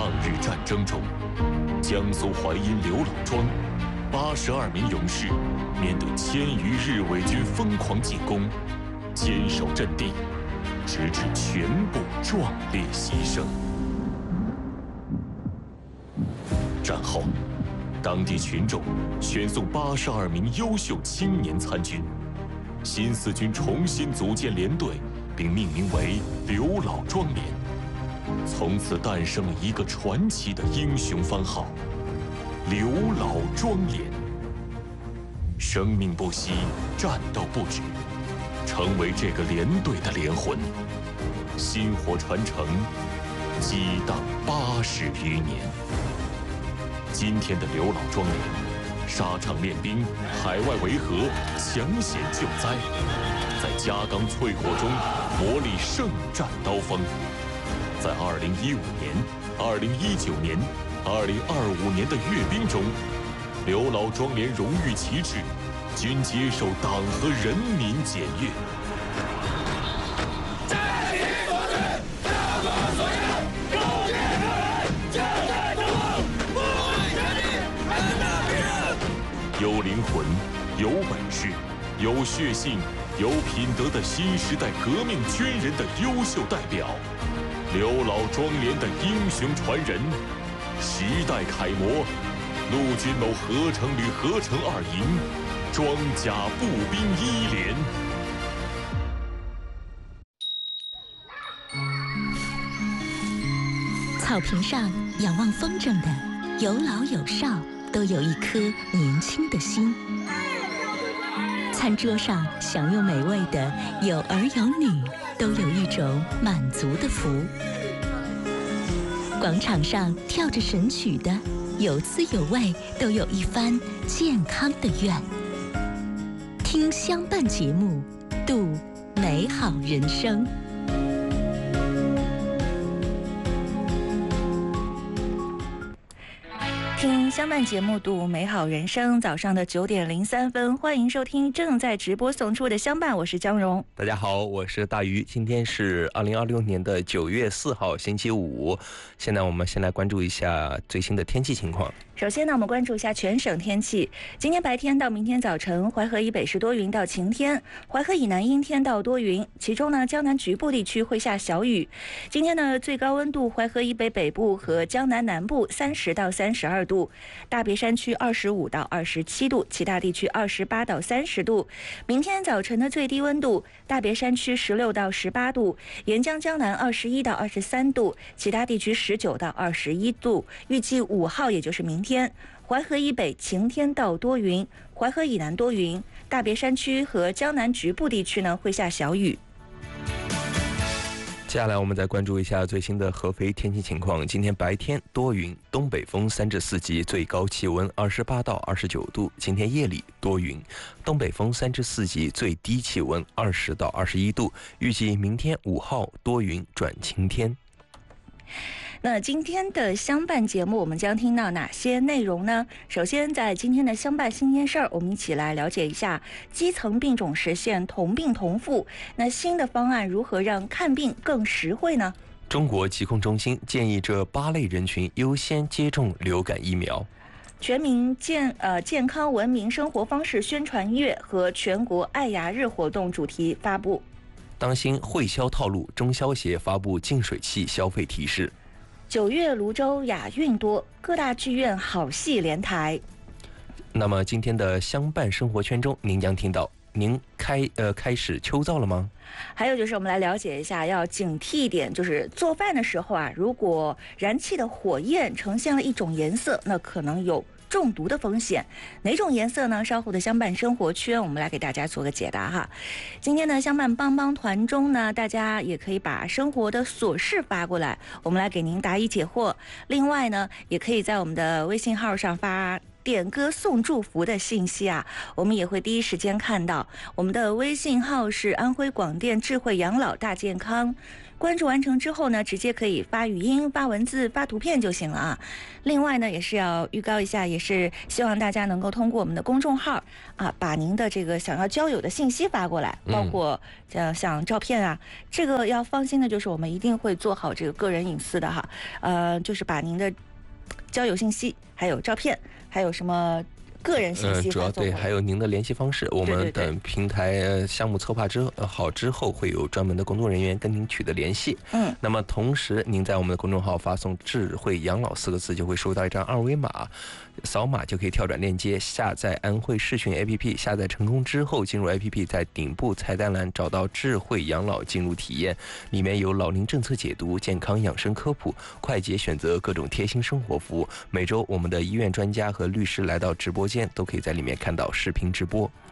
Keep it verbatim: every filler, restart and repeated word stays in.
抗日战争中，江苏淮阴刘老庄八十二名勇士面对千余日伪军疯狂进攻，坚守阵地，直至全部壮烈牺牲。战后，当地群众选送八十二名优秀青年参军，新四军重新组建连队，并命名为刘老庄连，从此诞生了一个传奇的英雄番号——刘老庄连。生命不息，战斗不止，成为这个连队的连魂，薪火传承，激荡八十余年。今天的刘老庄连，沙场练兵，海外维和，抢险救灾，在夹钢淬火中磨砺圣战刀锋。在二零一五年、二零一九年、二零二五年的阅兵中，刘老庄连荣誉旗帜均接受党和人民检阅。有灵魂、有本事、有血性、有品德的新时代革命军人的优秀代表，刘老庄连的英雄传人，时代楷模，陆军某合成旅合成二营，装甲步兵一连。 草坪上仰望风筝的有老有少，都有一颗年轻的心。餐桌上享用美味的有儿有女，都有一种满足的福。广场上跳着神曲的有滋有味，都有一番健康的愿。听相伴节目，度美好人生。听相伴节目，度美好人生。早上的九点零三分，欢迎收听正在直播送出的相伴，我是江荣。 大家好，我是大鱼。今天是二零二六年的九月四号，星期五。现在我们先来关注一下最新的天气情况。 首先呢，我们关注一下全省天气。今天白天到明天早晨，淮河以北是多云到晴天，淮河以南阴天到多云，其中呢，江南局部地区会下小雨。今天呢，最高温度淮河以北北部和江南南部三十到三十二度，大别山区二十五到二十七度，其他地区二十八到三十度。明天早晨的最低温度，大别山区十六到十八度，沿江江南二十一到二十三度，其他地区十九到二十一度。预计五号，也就是明天。天，淮河以北晴天到多云，淮河以南多云，大别山区和江南局部地区呢会下小雨。 接下来我们再关注一下最新的合肥天气情况。今天白天多云，东北风三至四级，最高气温二十八到二十九度。今天夜里多云，东北风三至四级，最低气温二十到二十一度。预计明天五号多云转晴天。 那今天的相伴节目，我们将听到哪些内容呢？首先，在今天的相伴新鲜事儿，我们一起来了解一下基层病种实现同病同付。那新的方案如何让看病更实惠呢？ 中国疾控中心建议这八类人群优先接种流感疫苗。 全民健呃健康文明生活方式宣传月和全国爱牙日活动主题发布。 当心会销套路，中消协发布净水器消费提示。 九月泸州雅韵多，各大剧院好戏连台。 那么今天的相伴生活圈中，您将听到：您开呃开始秋燥了吗？ 还有就是我们来了解一下，要警惕一点，就是做饭的时候啊，如果燃气的火焰呈现了一种颜色，那可能有中毒的风险。哪种颜色呢？稍后的相伴生活圈我们来给大家做个解答哈。今天的相伴帮帮团中呢，大家也可以把生活的琐事发过来，我们来给您答疑解惑。另外呢，也可以在我们的微信号上发点歌送祝福的信息啊，我们也会第一时间看到。我们的微信号是安徽广电智慧养老大健康， 关注完成之后呢，直接可以发语音、发文字、发图片就行了啊。另外呢，也是要预告一下，也是希望大家能够通过我们的公众号啊，把您的这个想要交友的信息发过来，包括像像照片啊，这个要放心的就是我们一定会做好这个个人隐私的哈。呃，就是把您的交友信息、还有照片、还有什么个人信息、 呃，主要对，还有您的联系方式，我们等平台项目策划之好之后，会有专门的工作人员跟您取得联系。 嗯， 那么同时，您在我们的公众号发送“智慧养老”四个字，就会收到一张二维码，扫码就可以跳转链接下载安徽视讯 A P P。下载成功之后，进入 A P P， 在顶部菜单栏找到“智慧养老”，进入体验，里面有老龄政策解读、健康养生科普、快捷选择各种贴心生活服务。每周我们的医院专家和律师来到直播间，都可以在里面看到视频直播。